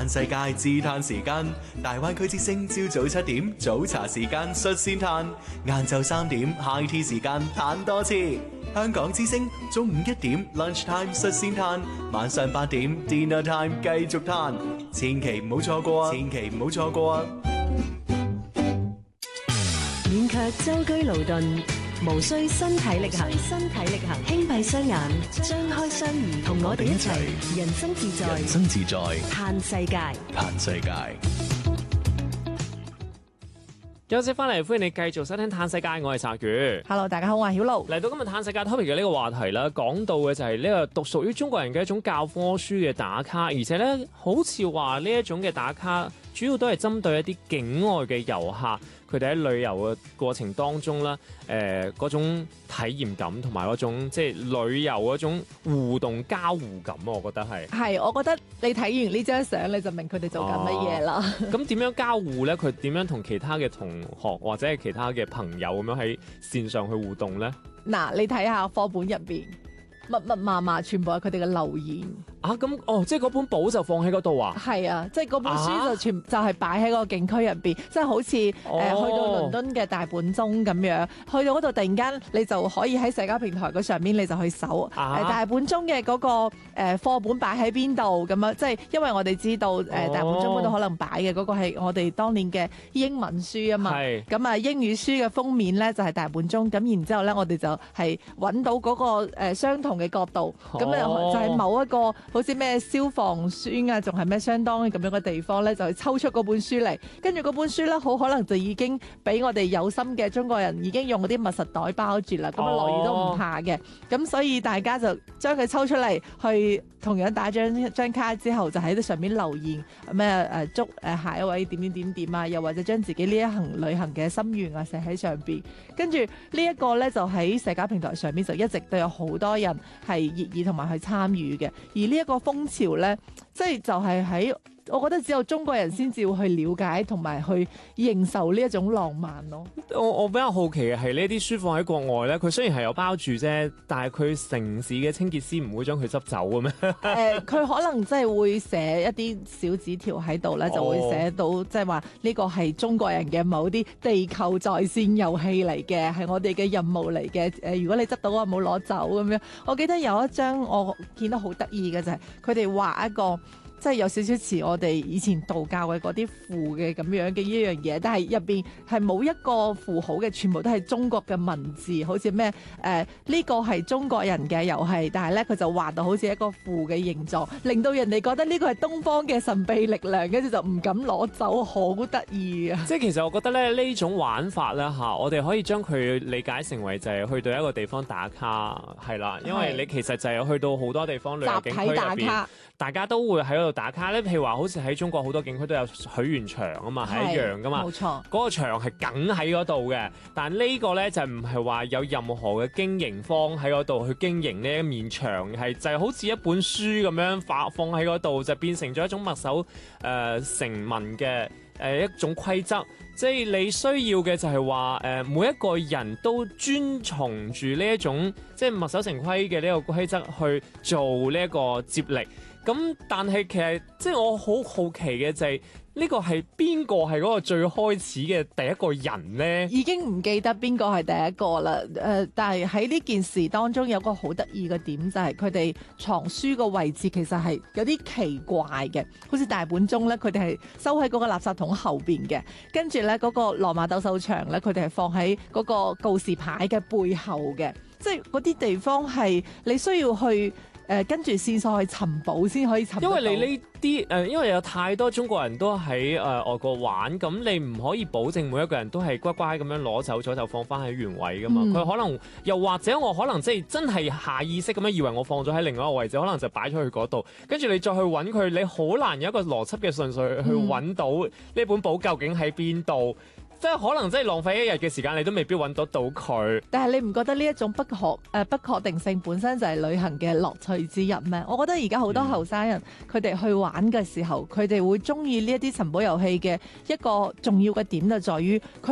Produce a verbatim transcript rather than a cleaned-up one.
世界自嘆時間，大灣區之聲朝早七點早茶時間率先嘆，晏晝三點 high tea 時間嘆多次。香港之聲中午一點 lunch time 率先嘆，晚上八點 dinner time 繼續嘆，千祈唔好錯過啊！千祈唔好錯過啊！ 免卻舟車勞頓，無需身體力行，身體力行，輕閉雙眼，張開雙耳，同我哋一齊人生自在， 人生自在， 嘆世界， 嘆世界。 休息翻嚟，歡迎你繼續收聽《嘆世界》，我係澤宇。 Hello， 大家好，我係曉露。 嚟到今日《嘆世界》topic 嘅呢個話題啦，講到嘅就係呢個獨屬於中國人嘅一種教科書嘅打卡，而且咧好似話呢一種嘅打卡，主要都係針對一啲境外嘅遊客，佢哋喺旅遊嘅過程當中啦，誒、呃、嗰種體驗感同埋嗰種即係旅遊嗰種互動交互感，我覺得係。係， 我覺得你睇完呢張相你就明佢哋做緊乜嘢啦。 咁點樣交互咧？佢點樣同其他嘅同學或者係其他嘅朋友咁樣喺線上去互動咧？ 嗱，你睇下課本入邊密密麻麻，全部係佢哋嘅留言。 啊，咁哦，即係嗰本簿就放喺嗰度啊？ 係啊，即係嗰本書就全、啊、就係擺喺個景區入邊，即係好似誒、哦呃、去到倫敦嘅大本鐘咁樣，去到嗰度突然間你就可以喺社交平台嗰上面你就去搜誒、啊呃、大本鐘嘅嗰個誒課、呃、本擺喺邊度咁樣，即係因為我哋知道誒、呃、大本鐘嗰度可能擺嘅嗰個係我哋當年嘅英文書啊嘛，咁啊英語書嘅封面咧就係大本鐘，咁然之後咧我哋就係揾到嗰個誒相同嘅角度，咁咧、哦、就係某一個。好似咩消防栓啊，仲係咩相當咁樣嘅地方咧，就去抽出嗰本書嚟，跟住嗰本書咧，好可能就已經俾我哋有心嘅中國人已經用嗰啲密實袋包住啦，咁啊落雨都唔怕嘅，咁所以大家就將佢抽出嚟，去同樣打張張卡之後，就喺啲上面留言咩誒祝誒下一位點點點點啊，又或者將自己呢一行旅行嘅心願啊寫喺上邊，跟住呢一個咧就喺社交平台上面就一直都有好多人係熱議同埋去參與嘅，而呢、這、一個風潮咧，即係就係喺，我覺得只有中國人先至會去了解同埋去認受呢一種浪漫咯。 我我比較好奇嘅係呢啲書放喺國外咧，佢雖然係有包住啫，但係佢城市嘅清潔師唔會將佢執走嘅咩？誒、 呃，佢可能即係會寫一啲小紙條喺度咧，就會寫到即係話呢個係中國人嘅某啲地球在線遊戲嚟嘅，係我哋嘅任務嚟嘅。誒、呃，如果你執到啊，冇攞走咁樣。我記得有一張我見到好得意嘅就係佢哋畫一個。即係有少少似我哋以前道教嘅嗰啲符嘅咁樣嘅一樣嘢，但係入邊係冇一個符號嘅，全部都係中國嘅文字，好似咩誒呢個係中國人嘅遊戲，但係咧佢就畫到好似一個符嘅形狀，令到人哋覺得呢個係東方嘅神秘力量，跟住就唔敢攞走，好得意啊！ 即係其實我覺得咧呢種玩法咧嚇，我哋可以將佢理解成為就係去到一個地方打卡係啦，因為你其實就係去到好多地方旅遊景區入邊，大家都會喺度打卡咧，譬如話好似喺中國好多景區都有許願牆啊嘛，係一樣噶嘛，冇錯，嗰個牆係梗喺嗰度嘅。但呢個咧就唔係話有任何嘅經營方喺嗰度去經營呢一面牆，係就係好似一本書咁樣放放喺嗰度，就變成咗一種墨守誒成文嘅誒一種規則。即係你需要嘅就係話誒每一個人都遵從住呢一種即係墨守成規嘅呢個規則去做呢一個接力。咁但係其實即係我好好奇嘅就係呢個係邊個係嗰個最開始嘅第一個人呢？ 已經唔記得邊個係第一個啦。誒、呃，但係喺呢件事當中有個好得意嘅點就係佢哋藏書個位置其實係有啲奇怪嘅，好似大本鐘咧，佢哋係收喺嗰個垃圾桶後邊嘅，跟住咧嗰個羅馬鬥獸場咧，佢哋係放喺嗰個告示牌嘅背後嘅，即係嗰啲地方係你需要去。誒、呃、跟住線索去尋寶先可以尋到，因為你呢啲誒，因為有太多中國人都喺誒、呃、外國玩，咁你唔可以保證每一個人都係乖乖咁樣攞走咗就放翻喺原位噶嘛。佢、嗯、可能又或者我可能即係真係下意識咁樣以為我放咗喺另外一個位置，可能就擺咗去嗰度，跟住你再去揾佢，你好難有一個邏輯嘅順序去揾到呢本簿究竟喺邊度。即係可能真係浪費一日嘅時間，你都未必揾得到佢。 但係你唔覺得呢一種不確誒、呃、不確定性本身就係旅行嘅樂趣之一咩？我覺得而家好多後生人佢哋、嗯、去玩嘅時候，佢哋會中意呢一啲尋寶遊戲嘅一個重要嘅點就在於佢。